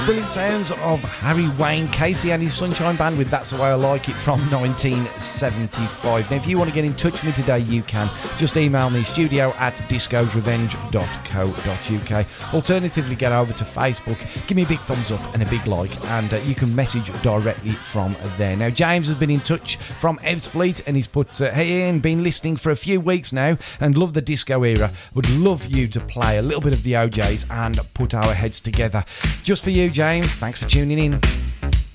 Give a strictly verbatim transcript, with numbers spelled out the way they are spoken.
brilliant sounds of Harry Wayne Casey and his Sunshine Band with That's the Way I Like It from nineteen seventy-five. Now, if you want to get in touch with me today, you can. Just email me, studio at discos revenge dot co dot uk. Alternatively, get over to Facebook, give me a big thumbs up and a big like, and uh, you can message directly from there. Now, James has been in touch from Ebbsfleet, and he's put, uh, hey Ian, been listening for a few weeks now and love the disco era. Would love you to play a little bit of the O Js and put our heads together. Just for you, James. Thanks for tuning in.